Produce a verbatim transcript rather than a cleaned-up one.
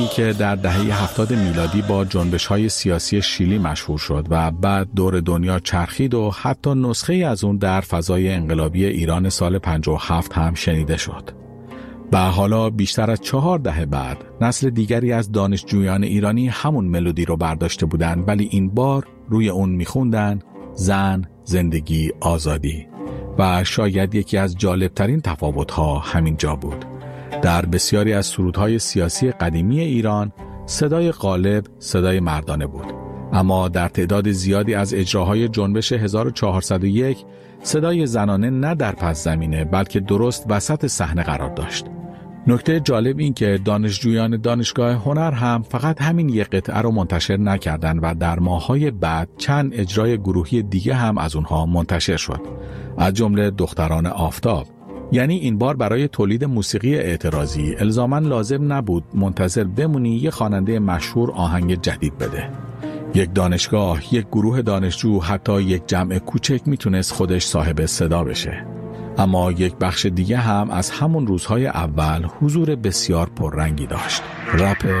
که در دهه هفتاد میلادی با جنبش‌های سیاسی شیلی مشهور شد و بعد دور دنیا چرخید و حتی نسخه‌ای از اون در فضای انقلابی ایران سال پنجاه و هفت هم شنیده شد. و حالا بیشتر از چهار دهه بعد نسل دیگری از دانشجویان ایرانی همون ملودی رو برداشته بودن، ولی این بار روی اون میخوندن زن، زندگی، آزادی. و شاید یکی از جالبترین تفاوت‌ها همین جا بود. در بسیاری از سرودهای سیاسی قدیمی ایران صدای غالب صدای مردانه بود، اما در تعداد زیادی از اجراهای جنبش هزار و چهارصد و یک صدای زنانه نه در پس زمینه بلکه درست وسط صحنه قرار داشت. نکته جالب این که دانشجویان دانشگاه هنر هم فقط همین یک قطعه رو منتشر نکردن و در ماه‌های بعد چند اجرای گروهی دیگه هم از اونها منتشر شد، از جمله دختران آفتاب. یعنی این بار برای تولید موسیقی اعتراضی الزاماً لازم نبود منتظر بمونی یه خواننده مشهور آهنگ جدید بده. یک دانشگاه، یک گروه دانشجو، حتی یک جمع کوچک میتونست خودش صاحب صدا بشه. اما یک بخش دیگه هم از همون روزهای اول حضور بسیار پررنگی داشت. رپ